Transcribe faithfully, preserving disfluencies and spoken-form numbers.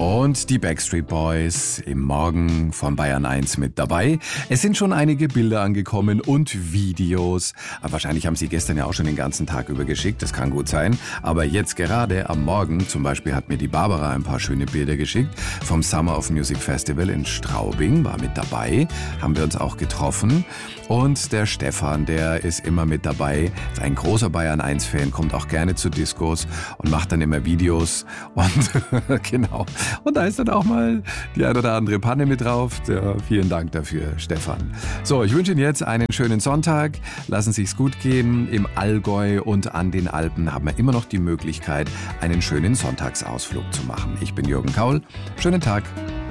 Und die Backstreet Boys im Morgen von Bayern eins mit dabei. Es sind schon einige Bilder angekommen und Videos. Aber wahrscheinlich haben sie gestern ja auch schon den ganzen Tag über geschickt, das kann gut sein. Aber jetzt gerade am Morgen, zum Beispiel hat mir die Barbara ein paar schöne Bilder geschickt vom Summer of Music Festival in Straubing, war mit dabei, haben wir uns auch getroffen. Und der Stefan, der ist immer mit dabei, ist ein großer Bayern eins Fan, kommt auch gerne zu Diskos und macht dann immer Videos. Und genau. Und da ist dann auch mal die ein oder andere Panne mit drauf. Ja, vielen Dank dafür, Stefan. So, ich wünsche Ihnen jetzt einen schönen Sonntag. Lassen Sie es gut gehen. Im Allgäu und an den Alpen haben wir immer noch die Möglichkeit, einen schönen Sonntagsausflug zu machen. Ich bin Jürgen Kaul. Schönen Tag.